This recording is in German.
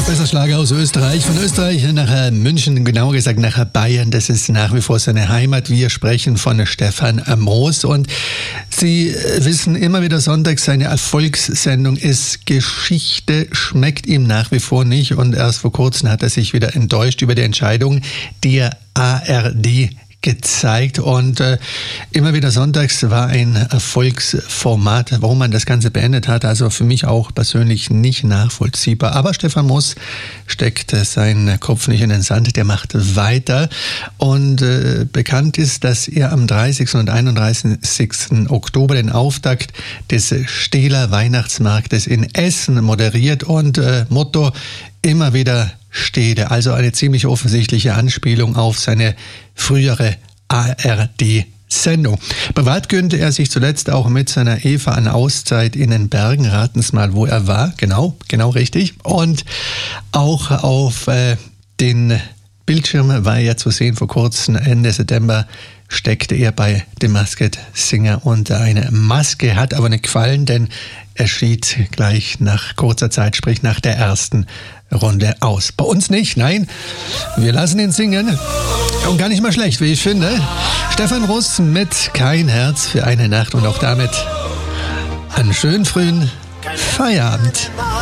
Bester Schlager aus Österreich. Von Österreich nach München, genauer gesagt nach Bayern. Das ist nach wie vor seine Heimat. Wir sprechen von Stefan Moos. Und Sie wissen immer wieder sonntags, seine Erfolgssendung ist Geschichte, schmeckt ihm nach wie vor nicht. Und erst vor kurzem hat er sich wieder enttäuscht über die Entscheidung der ARD gezeigt, und immer wieder sonntags war ein Erfolgsformat. Warum man das Ganze beendet hat, also für mich auch persönlich nicht nachvollziehbar. Aber Stefan Moos steckt seinen Kopf nicht in den Sand, der macht weiter. Und bekannt ist, dass er am 30. und 31. Oktober den Auftakt des Stähler Weihnachtsmarktes in Essen moderiert, und Motto: immer wieder Stähle. Also eine ziemlich offensichtliche Anspielung auf seine frühere ARD-Sendung. Privat gönnte er sich zuletzt auch mit seiner Eva eine Auszeit in den Bergen. Raten Sie mal, wo er war. Genau richtig. Und auch auf den Bildschirmen war er zu sehen vor kurzem. Ende September steckte er bei The Masked Singer unter eine Maske, hat aber nicht gefallen, denn er schied gleich nach kurzer Zeit, sprich nach der ersten Runde aus. Bei uns nicht, nein. Wir lassen ihn singen. Und gar nicht mal schlecht, wie ich finde. Stefan Moos mit Kein Herz für eine Nacht, und auch damit einen schönen frühen Feierabend.